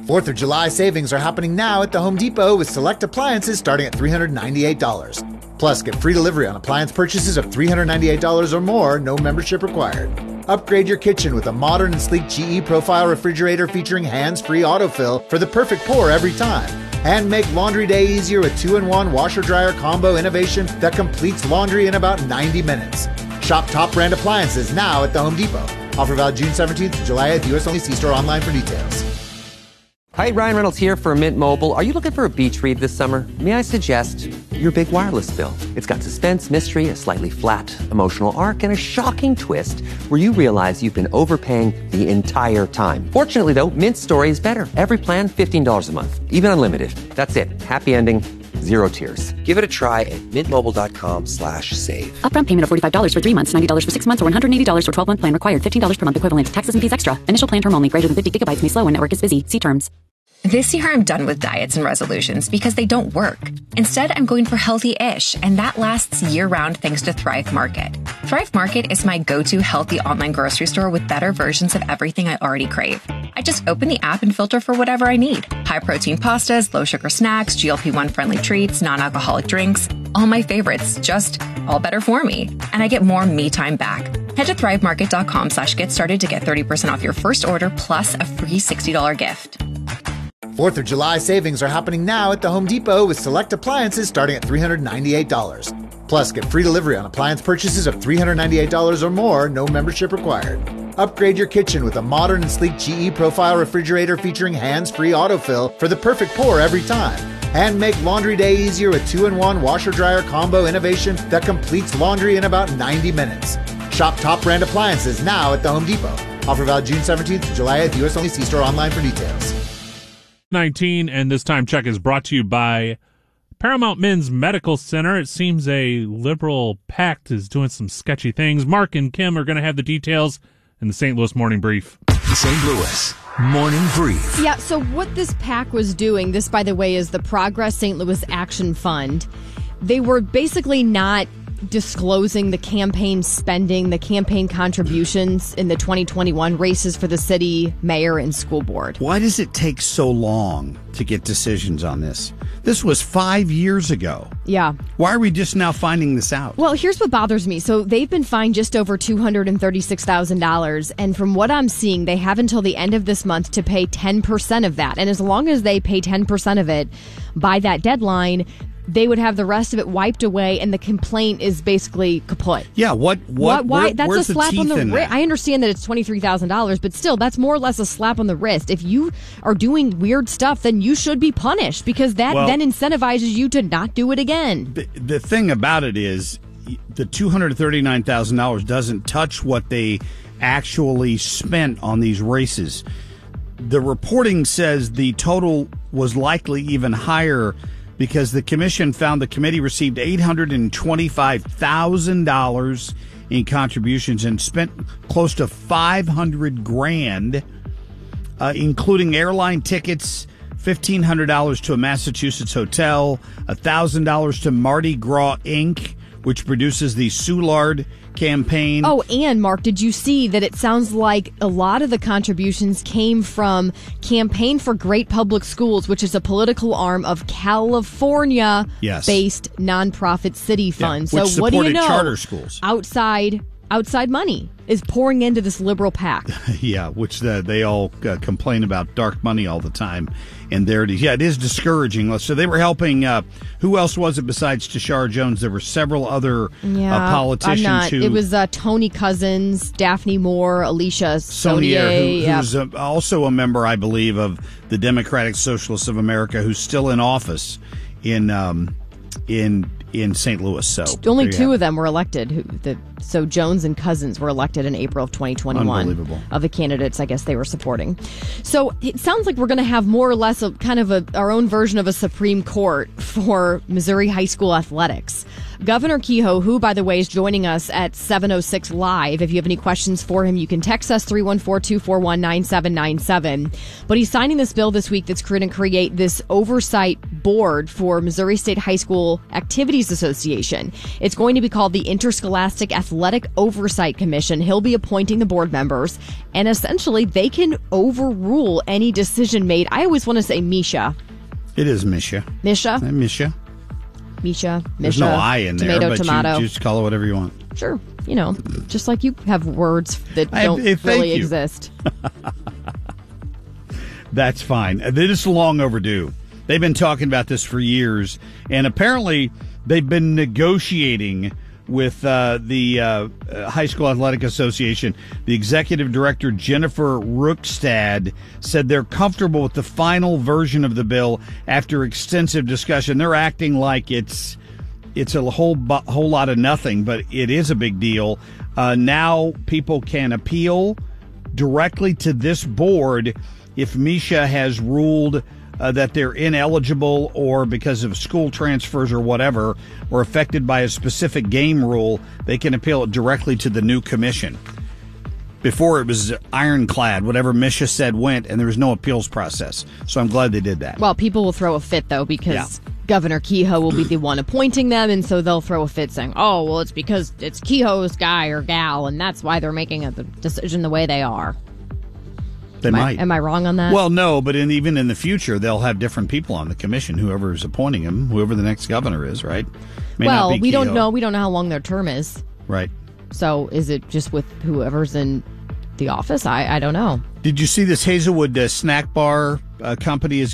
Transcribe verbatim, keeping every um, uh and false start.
fourth of July savings are happening now at the Home Depot with select appliances starting at three hundred ninety-eight dollars. Plus, get free delivery on appliance purchases of three hundred ninety-eight dollars or more, no membership required. Upgrade your kitchen with a modern and sleek G E Profile refrigerator featuring hands-free autofill for the perfect pour every time. And make laundry day easier with two in one washer-dryer combo innovation that completes laundry in about ninety minutes. Shop top brand appliances now at the Home Depot. Offer valid June seventeenth to July eighth. U S only. See store online for details. Hi, Ryan Reynolds here for Mint Mobile. Are you looking for a beach read this summer? May I suggest your big wireless bill? It's got suspense, mystery, a slightly flat, emotional arc, and a shocking twist where you realize you've been overpaying the entire time. Fortunately, though, Mint's story is better. Every plan, fifteen dollars a month. Even unlimited. That's it. Happy ending. Zero tears. Give it a try at mintmobile.com slash save. Upfront payment of forty-five dollars for three months, ninety dollars for six months, or one hundred eighty dollars for twelve-month plan required. fifteen dollars per month equivalent. Taxes and fees extra. Initial plan term only. Greater than fifty gigabytes may slow when network is busy. See terms. This year I'm done with diets and resolutions because they don't work. Instead, I'm going for healthy-ish, and that lasts year-round thanks to Thrive Market. Thrive Market is my go-to healthy online grocery store with better versions of everything I already crave. I just open the app and filter for whatever I need. High-protein pastas, low-sugar snacks, G L P one friendly treats, non-alcoholic drinks. All my favorites, just all better for me. And I get more me time back. Head to thrivemarket.com slash get started to get thirty percent off your first order plus a free sixty dollars gift. fourth of July savings are happening now at the Home Depot with select appliances starting at three hundred ninety-eight dollars. Plus, get free delivery on appliance purchases of three hundred ninety-eight dollars or more, no membership required. Upgrade your kitchen with a modern and sleek G E Profile refrigerator featuring hands-free autofill for the perfect pour every time. And make laundry day easier with two in one washer-dryer combo innovation that completes laundry in about ninety minutes. Shop top brand appliances now at the Home Depot. Offer valid June seventeenth to July eighth. U S only. See store online for details. nineteen, and this time check is brought to you by Paramount Men's Medical Center. It seems a liberal pact is doing some sketchy things. Mark and Kim are going to have the details in the Saint Louis Morning Brief. Saint Louis Morning Brief. Yeah, so what this PAC was doing, this, by the way, is the Progress Saint Louis Action Fund. They were basically not disclosing the campaign spending, the campaign contributions in the twenty twenty-one races for the city, mayor, and school board. Why does it take so long to get decisions on this? This was five years ago. Yeah. Why are we just now finding this out? Well, here's what bothers me. So they've been fined just over two hundred thirty-six thousand dollars. And from what I'm seeing, they have until the end of this month to pay ten percent of that. And as long as they pay ten percent of it by that deadline, they would have the rest of it wiped away, and the complaint is basically kaput. Yeah, what? What? Why? why where, that's where's a slap the on the wrist. I understand that it's twenty-three thousand dollars, but still, that's more or less a slap on the wrist. If you are doing weird stuff, then you should be punished, because that well, then incentivizes you to not do it again. The, the thing about it is, the two hundred thirty-nine thousand dollars doesn't touch what they actually spent on these races. The reporting says the total was likely even higher, because the commission found the committee received eight hundred twenty-five thousand dollars in contributions and spent close to five hundred grand, uh, including airline tickets, fifteen hundred dollars to a Massachusetts hotel, one thousand dollars to Mardi Gras Incorporated, which produces the Soulard campaign. Oh, and Mark, did you see that it sounds like a lot of the contributions came from Campaign for Great Public Schools, which is a political arm of California-based yes. nonprofit city fund. Yeah, which so what do you know? Charter schools. Outside, outside money is pouring into this liberal PAC. Yeah, which the, they all uh, complain about dark money all the time. And there it is. Yeah, it is discouraging. So they were helping. Uh, who else was it besides Tashara Jones? There were several other yeah, uh, politicians. I'm not. who. It was uh, Tony Cousins, Daphne Moore, Alicia Saunier, Saunier, who, yeah. who's a, also a member, I believe, of the Democratic Socialists of America, who's still in office in um, in in Saint Louis. So only two of them were elected. Who, the, so Jones and Cousins were elected in April of twenty twenty-one. Unbelievable. Of the candidates, I guess they were supporting. So it sounds like we're going to have more or less a kind of a, our own version of a Supreme Court for Missouri high school athletics. Governor Kehoe, who, by the way, is joining us at seven oh six Live. If you have any questions for him, you can text us three one four, two four one, nine seven nine seven. But he's signing this bill this week that's going to create this oversight board for Missouri State High School Activities Association. It's going to be called the Interscholastic Athletic Oversight Commission. He'll be appointing the board members, and essentially they can overrule any decision made. I always want to say Misha. It is Misha. Misha? Uh, Misha. Misha, Misha. There's no I in tomato, there, but tomato. You just call it whatever you want. Sure. You know, just like you have words that I- don't eh, thank really you. exist. That's fine. This is long overdue. They've been talking about this for years, and apparently they've been negotiating with uh, the uh, High School Athletic Association. The executive director, Jennifer Rookstad, said they're comfortable with the final version of the bill after extensive discussion. They're acting like it's it's a whole bu- whole lot of nothing, but it is a big deal. Uh, now people can appeal directly to this board if Misha has ruled Uh, that they're ineligible or because of school transfers or whatever, or affected by a specific game rule. They can appeal it directly to the new commission. Before it was ironclad. Whatever Misha said went, and there was no appeals process. So I'm glad they did that. Well, people will throw a fit, though, because Yeah. Governor Kehoe will be the one appointing them, and so they'll throw a fit saying, oh, well, it's because it's Kehoe's guy or gal, and that's why they're making a the decision the way they are. They am might. I, am I wrong on that? Well, no, but in, even in the future, they'll have different people on the commission, whoever is appointing him, whoever the next governor is, right? May not well, be we don't Kehoe. know. We don't know how long their term is. Right. So is it just with whoever's in the office? I, I don't know. Did you see this Hazelwood uh, snack bar uh, company is